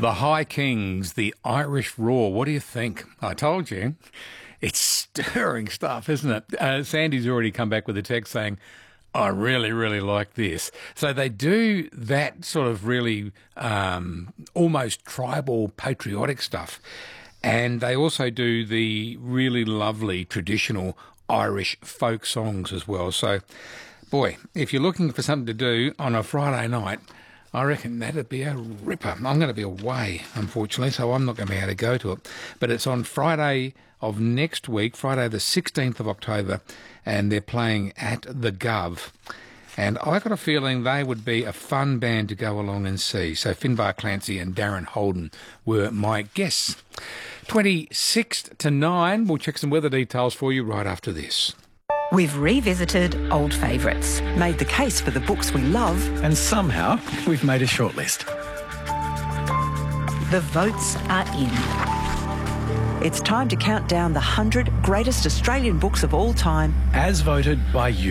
The High Kings, the Irish Roar. What do you think? I told you. It's stirring stuff, isn't it? Sandy's already come back with a text saying, I really, really like this. So they do that sort of really almost tribal, patriotic stuff. And they also do the really lovely traditional Irish folk songs as well. So, boy, if you're looking for something to do on a Friday night, I reckon that'd be a ripper. I'm going to be away, unfortunately, so I'm not going to be able to go to it. But it's on Friday of next week, Friday the 16th of October, and they're playing at the Gov. And I got a feeling they would be a fun band to go along and see. So Finbar Clancy and Darren Holden were my guests. 26 to 9. We'll check some weather details for you right after this. We've revisited old favourites, Made the case for the books we love. And somehow we've made a shortlist. the votes are in. It's time to count down the 100 greatest Australian books of all time. As voted by you.